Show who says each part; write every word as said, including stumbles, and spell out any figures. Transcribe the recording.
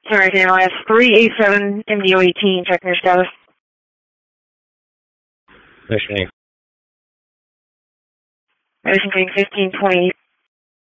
Speaker 1: Sorry, N L S three eight seven M D O eighteen, checking your status.
Speaker 2: Mission.
Speaker 1: Mission being fifteen twenty.